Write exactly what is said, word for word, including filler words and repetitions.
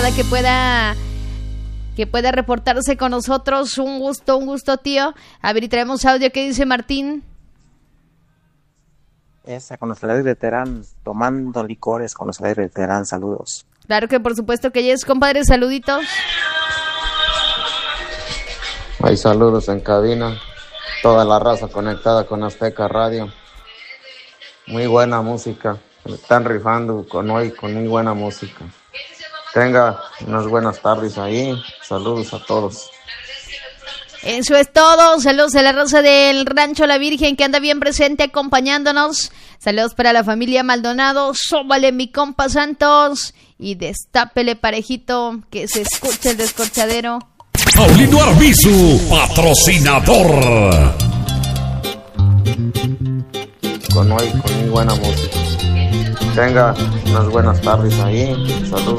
que pueda que pueda reportarse con nosotros. Un gusto, un gusto, tío. A ver, y traemos audio. ¿Qué dice Martín? Esa, con los alegres de Terán, tomando licores con los alegres de Terán, saludos. Claro que por supuesto que yes, compadre, saluditos. Hay saludos en cabina, toda la raza conectada con Azteca Radio. Muy buena música, están rifando con hoy con muy buena música. Tenga unas buenas tardes ahí, saludos a todos. Eso es todo, saludos a la raza del Rancho La Virgen que anda bien presente acompañándonos. Saludos para la familia Maldonado, sóbale mi compa Santos y destápele parejito que se escuche el descorchadero. Paulino Arbizu, patrocinador. Con hoy, con muy buena música. Tenga unas buenas tardes ahí, saludos.